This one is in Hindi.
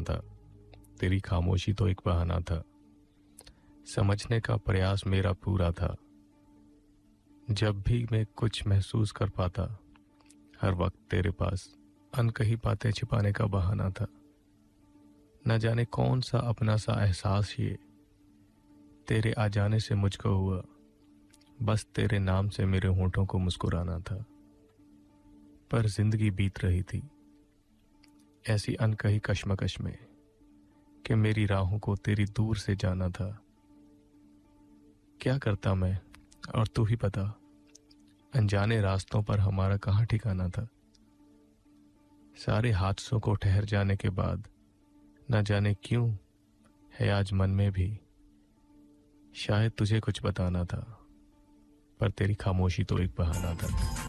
था, तेरी खामोशी तो एक बहाना था। समझने का प्रयास मेरा पूरा था। जब भी मैं कुछ महसूस कर पाता, हर वक्त तेरे पास अनकही बातें छिपाने का बहाना था। न जाने कौन सा अपना सा एहसास ये तेरे आ जाने से मुझको हुआ। बस तेरे नाम से मेरे होंठों को मुस्कुराना था। पर जिंदगी बीत रही थी ऐसी अनकही कश्मकश में कि मेरी राहों को तेरी दूर से जाना था। क्या करता मैं और तू ही बता, अनजाने रास्तों पर हमारा कहाँ ठिकाना था। सारे हादसों को ठहर जाने के बाद न जाने क्यों है आज मन में भी शायद तुझे कुछ बताना था, पर तेरी खामोशी तो एक बहाना था।